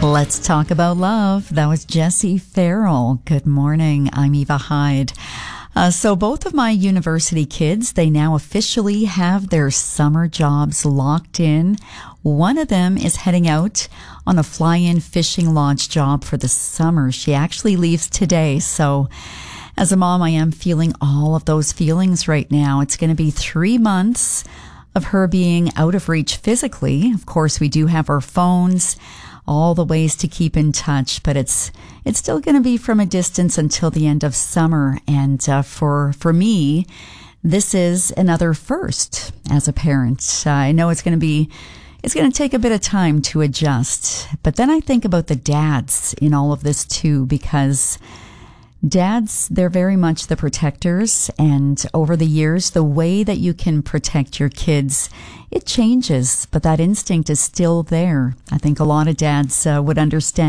Let's talk about love. That was Jesse Farrell. Good morning. I'm Eva Hyde. So both of my university kids, they now officially have their summer jobs locked in. One of them is heading out on a fly-in fishing lodge job for the summer. She actually leaves today. So as a mom, I am feeling all of those feelings right now. It's going to be 3 months of her being out of reach physically. Of course, we do have our phones, all the ways to keep in touch, but it's still going to be from a distance until the end of summer. And for me, this is another first as a parent. I know it's going to take a bit of time to adjust. But then I think about the dads in all of this too, because dads, they're very much the protectors, and over the years, the way that you can protect your kids, it changes, but that instinct is still there. I think a lot of dads would understand